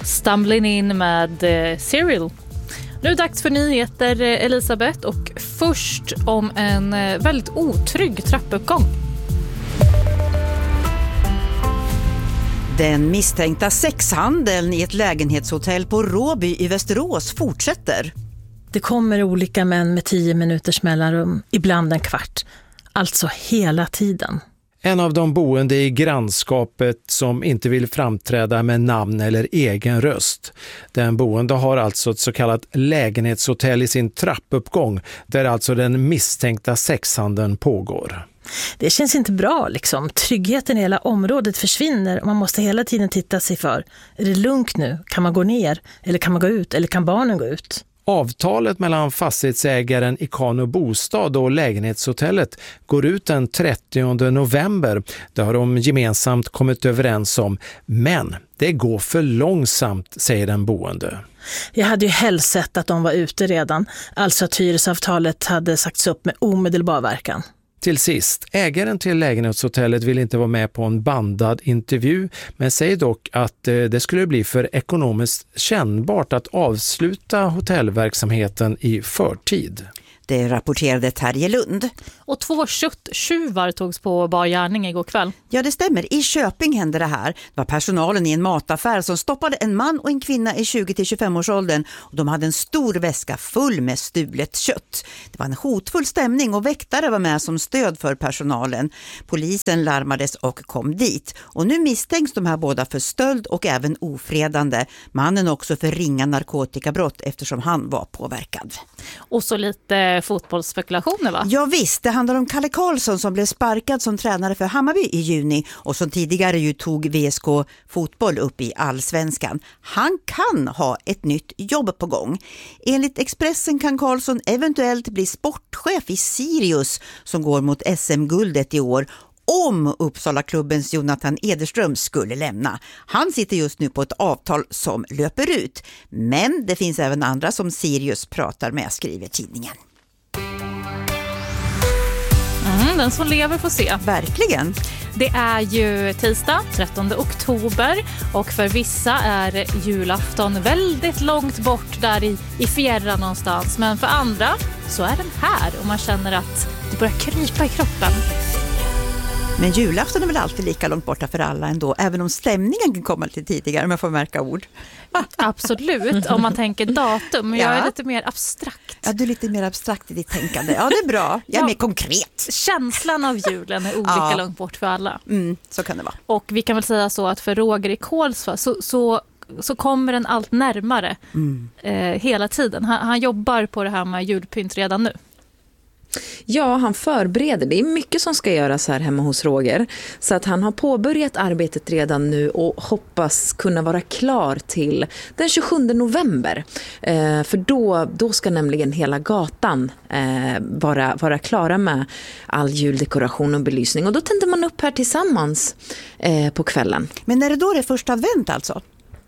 Stumbling In med Serial. Nu är det dags för nyheter, Elisabeth, och först om en väldigt otrygg trappuppgång. Den misstänkta sexhandeln i ett lägenhetshotell på Råby i Västerås fortsätter. Det kommer olika män med 10 minuters mellanrum, ibland en kvart. Alltså hela tiden. En av de boende i grannskapet som inte vill framträda med namn eller egen röst. Den boende har alltså ett så kallat lägenhetshotell i sin trappuppgång där alltså den misstänkta sexhandeln pågår. Det känns inte bra liksom. Tryggheten i hela området försvinner och man måste hela tiden titta sig för. Är det lugnt nu? Kan man gå ner? Eller kan man gå ut? Eller kan barnen gå ut? Avtalet mellan fastighetsägaren Ikano Bostad och lägenhetshotellet går ut den 30 november. Det har de gemensamt kommit överens om. Men det går för långsamt, säger den boende. Jag hade ju helst sett att de var ute redan. Alltså att hyresavtalet hade sagts upp med omedelbar verkan. Till sist, ägaren till lägenhetshotellet vill inte vara med på en bandad intervju, men säger dock att det skulle bli för ekonomiskt kännbart att avsluta hotellverksamheten i förtid. Det rapporterade Terje Lund. Och 2 kötttjuvar togs på bar gärning igår kväll. Ja, det stämmer. I Köping hände det här. Det var personalen i en mataffär som stoppade en man och en kvinna i 20-25-årsåldern. Och de hade en stor väska full med stulet kött. Det var en hotfull stämning och väktare var med som stöd för personalen. Polisen larmades och kom dit. Och nu misstänks de här båda för stöld och även ofredande. Mannen också för ringa narkotikabrott eftersom han var påverkad. Och så lite fotbollsspekulationer, va? Ja visst, det handlar om Kalle Karlsson som blev sparkad som tränare för Hammarby i juni och som tidigare ju tog VSK fotboll upp i Allsvenskan. Han kan ha ett nytt jobb på gång. Enligt Expressen kan Karlsson eventuellt bli sportchef i Sirius som går mot SM-guldet i år, om Uppsala-klubbens Jonathan Ederström skulle lämna. Han sitter just nu på ett avtal som löper ut. Men det finns även andra som Sirius pratar med, skriver tidningen. Den som lever får se. Verkligen. Det är ju tisdag, 13 oktober, och för vissa är julafton väldigt långt bort där i fjärran någonstans. Men för andra så är den här och man känner att det börjar krypa i kroppen. Men julafton är väl alltid lika långt borta för alla ändå, även om stämningen kan komma lite tidigare, om jag får märka ord. Absolut, om man tänker datum. Men jag är lite mer abstrakt. Ja, du är lite mer abstrakt i ditt tänkande. Ja, det är bra. Jag är mer konkret. Känslan av julen är olika långt bort för alla. Så kan det vara. Och vi kan väl säga så att för Roger i Kolsva så kommer den allt närmare hela tiden. Han jobbar på det här med julpynt redan nu. Ja, han förbereder. Det är mycket som ska göras här hemma hos Roger. Så att han har påbörjat arbetet redan nu och hoppas kunna vara klar till den 27 november. För då ska nämligen hela gatan vara klara med all juldekoration och belysning. Och då tänder man upp här tillsammans på kvällen. Men är det då det första advent alltså?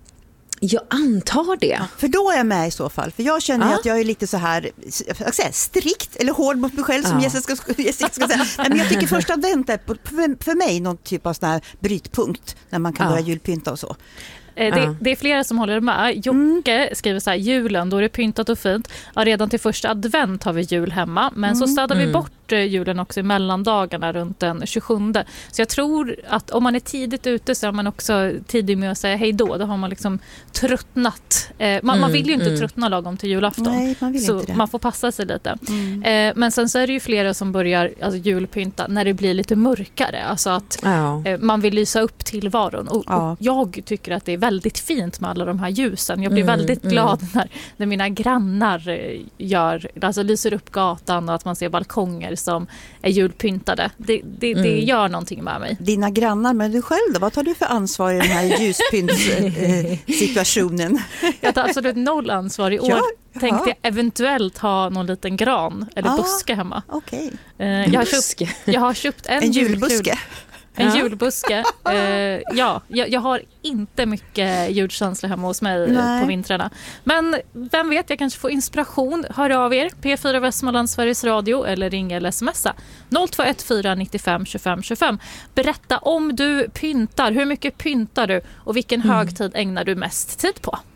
Jag antar det. Ja, för då är jag med i så fall. För jag känner att jag är lite så här, jag ska säga, strikt eller hård mot mig själv som Jessica ska säga. Men jag tycker första advent är för mig någon typ av sån här brytpunkt när man kan börja julpynta och så. Det är flera som håller med. Jocke skriver så här: julen, då är det pyntat och fint. Ja, redan till första advent har vi jul hemma. Men så städar vi bort julen också i mellandagarna runt den 27. Så jag tror att om man är tidigt ute så är man också tidig med att säga hej då. Då har man liksom tröttnat. Man vill ju inte tröttna lagom till julafton. Nej, man vill så inte det. Man får passa sig lite. Men sen så är det ju flera som börjar julpynta när det blir lite mörkare. Alltså att man vill lysa upp tillvaron. Och jag tycker att det är väldigt fint med alla de här ljusen. Jag blir väldigt glad när mina grannar lyser upp gatan och att man ser balkonger som är julpyntade. Det gör någonting med mig. Dina grannar, men du själv då? Vad tar du för ansvar i den här ljuspyntssituationen? Jag tar absolut 0 ansvar i år. Tänkte jag eventuellt ha någon liten gran eller buske hemma. Okej. Jag har köpt en julbuske. En julbuske. Jag har inte mycket julkänsla hemma hos mig på vintrarna. Men vem vet, jag kanske får inspiration. Hör av er, P4 Västmanland, Sveriges Radio, eller ring eller smsa 0214 95 25 25. Berätta om du pyntar. Hur mycket pyntar du och vilken högtid ägnar du mest tid på?